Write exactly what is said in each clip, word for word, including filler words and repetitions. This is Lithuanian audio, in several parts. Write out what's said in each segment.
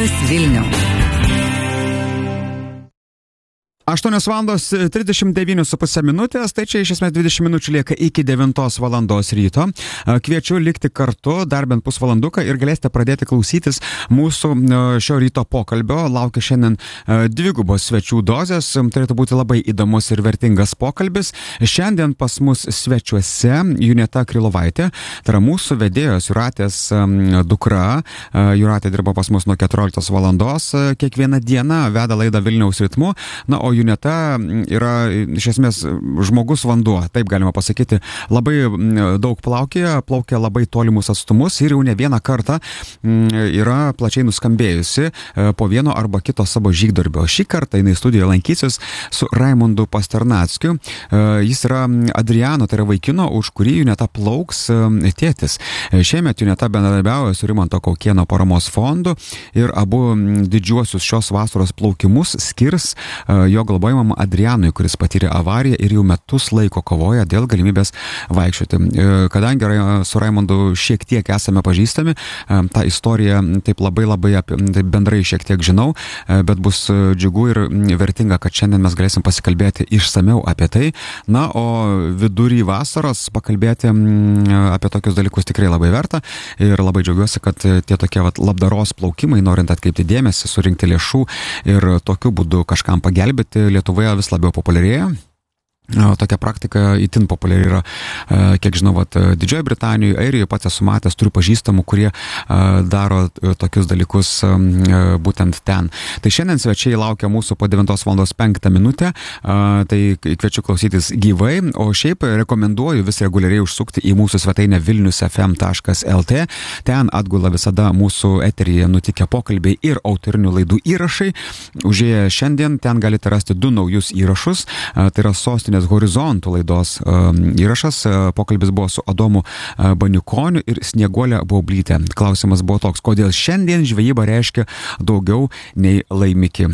Labas Vilniau. aštuonios valandos trisdešimt devynios su puse minutės, tai čia iš esmės dvidešimt minučių lieka iki devintos valandos ryto. Kviečiu likti kartu dar bent pusvalanduką ir galėsite pradėti klausytis mūsų šio ryto pokalbio. Laukia šiandien dvigubos svečių dozės, turėtų būti labai įdomus ir vertingas pokalbis. Šiandien pas mus svečiuose Juneta Krylovaitė, tai yra mūsų vedėjos Jūratės dukra. Jūratė dirba pas mus nuo keturioliktos valandos kiekvieną dieną, veda laidą Vilniaus ritmu. Na, o Juneta yra iš esmės žmogus vanduo, taip galima pasakyti, labai daug plaukė, plaukė labai tolimus atstumus ir jau ne vieną kartą yra plačiai nuskambėjusi po vieno arba kito savo žygdarbio. Šį kartą jinai studijoje lankysis su Raimondu Pasternackiu. Jis yra Adriano, tai yra vaikino, už kurį Juneta plauks tėtis. Šiemet Juneta bendradarbiauja su Rimanto Kaukėno paramos fondu ir abu didžiuosius šios vasaros plaukimus skirs jo globojamam Adrianui, kuris patyrė avariją ir jau metus laiko kovoja dėl galimybės vaikščioti. Kadangi su Raimondu šiek tiek esame pažįstami, tą istoriją taip labai labai apie, taip bendrai šiek tiek žinau, bet bus džiugu ir vertinga, kad šiandien mes galėsim pasikalbėti išsameu apie tai. Na, o vidury vasaros pakalbėti apie tokius dalykus tikrai labai verta ir labai džiaugiuosi, kad tie tokie vat, labdaros plaukimai, norint atkreipti dėmesį, surinkti lėšų ir tokiu būdu kažkam pagelbėti, Lietuvoje vis labiau populiarėja. Tokia praktika itin populiari yra, kiek žinau, vat, Didžiojoje Britanijoje, Airijoje pats esu matęs, turiu pažįstamų, kurie daro tokius dalykus būtent ten. Tai šiandien svečiai laukia mūsų po devintos valandos penktą minutę, tai kviečiu klausytis gyvai, o šiaip rekomenduoju vis reguliariai užsukti į mūsų svetainę vilnius f m taškas l t. Ten atgula visada mūsų eteryje nutikę pokalbiai ir autorinių laidų įrašai. Užėję šiandien ten galite rasti du naujus įrašus, tai yra Sostinės Horizontų laidos um, įrašas. Pokalbis buvo su Adomu uh, Baniukoniu ir Snieguolė Baublytė. Klausimas buvo toks, kodėl šiandien žvejyba reiškia daugiau nei laimikį.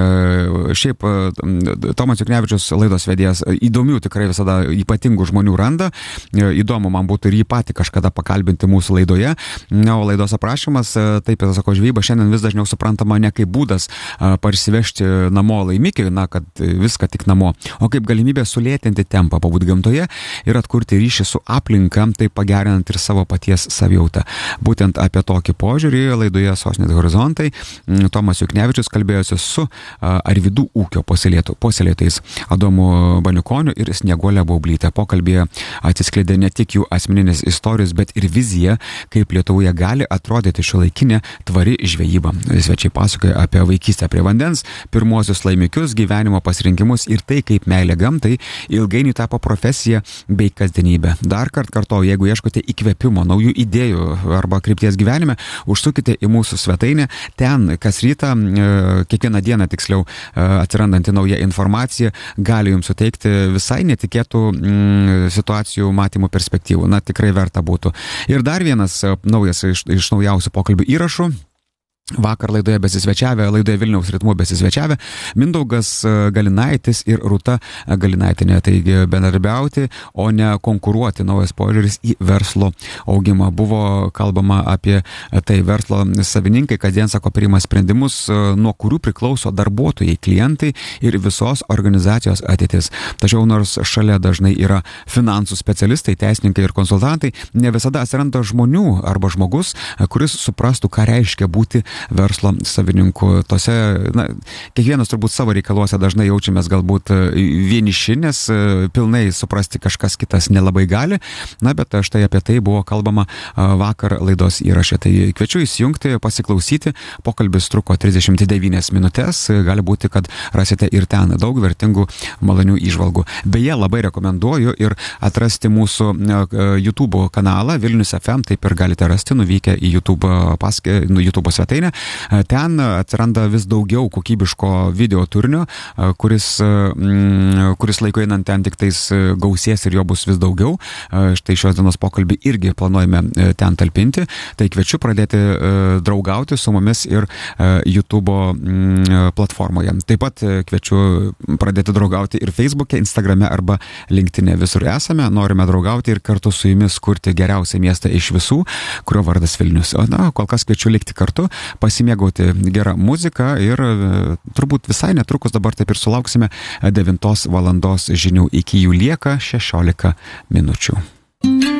Uh, šiaip uh, Tomas Juknevičius, laidos vedėjas, įdomių tikrai visada ypatingų žmonių randa. Uh, įdomu man būtų ir jį patį kažkada pakalbinti mūsų laidoje. Na, o laidos aprašymas, uh, taip, sako, žvejyba šiandien vis dažniau suprantama ne kaip būdas uh, parsivežti namo laimikį, na, kad viską tik namo, o kaip galimybė sulėtinti tempą, pabūti gamtoje ir atkurti ryšį su aplinka, tai pagerinant ir savo paties savijautą. Būtent apie tokį požiūrį laidoje Sostinės Horizontai Tomas Juknevičius kalbėjosi su Arvydų ūkio puoselėtojais Adomu Baniukoniu ir Snieguolė Baublytė. Pokalbėje atsiskleidė ne tik jų asmeninės istorijos, bet ir vizija, kaip Lietuvoje gali atrodyti šiuolaikinė tvari žvejyba. Svečiai pasakoja apie vaikystę prie vandens, pirmuosius laimikius, gyvenimo pasirinkimus ir tai, kaip meilė gamtai ilgainiui tapo profesija bei kasdienybė. Dar kart kartoju, jeigu ieškote įkvėpimo, naujų idėjų arba krypties gyvenime, užsukite į mūsų svetainę. Ten kas rytą, kiekvieną dieną tiksliau atsirandanti nauja informacija gali jums suteikti visai netikėtų situacijų matymų perspektyvų. Na, tikrai verta būtų. Ir dar vienas naujas iš, iš naujausių pokalbių įrašų. Vakar laidoje besisvečiavę, laidoje Vilniaus ritmu besisvečiavę Mindaugas Galinaitis ir Rūta Galinaitinė. Taigi bendradarbiauti, o ne konkuruoti, naujas požiūris į verslo augimą. Buvo kalbama apie tai, verslo savininkai kasdien, sako, priima sprendimus, nuo kurių priklauso darbuotojai, klientai ir visos organizacijos ateitis. Tačiau nors šalia dažnai yra finansų specialistai, teisininkai ir konsultantai, ne visada atsiranda žmonių arba žmogus, kuris suprastų, ką reiškia būti verslo savininku. Tose, na, kiekvienas turbūt savo reikaluose dažnai jaučiamės galbūt vieniši, nes pilnai suprasti kažkas kitas nelabai gali. Na, bet štai apie tai buvo kalbama vakar laidos įraše. Tai kviečiu įsijungti, pasiklausyti. Pokalbis truko trisdešimt devynias minutės. Gali būti, kad rasite ir ten daug vertingų, malonių įžvalgų. Beje, labai rekomenduoju ir atrasti mūsų YouTube kanalą Vilnius F M, taip ir galite rasti, nuvykę į YouTube, paske, nu, YouTube svetainę. Ten atsiranda vis daugiau kokybiško video turinio, kuris, kuris laiko einant ten tik tais gausės ir jo bus vis daugiau. Štai šios dienos pokalbį irgi planuojame ten talpinti. Tai kviečiu pradėti draugauti su mumis ir YouTube platformoje. Taip pat kviečiu pradėti draugauti ir Facebook'e, Instagram'e arba LinkedIn'e. Visur esame, norime draugauti ir kartu su jumis kurti geriausią miestą iš visų, kurio vardas Vilnius. O na, kol kas kviečiu likti kartu. pasimėgauti gerą muziką ir turbūt visai netrukus dabar taip ir sulauksime devintos valandos žinių. Iki jų lieka šešiolika minučių.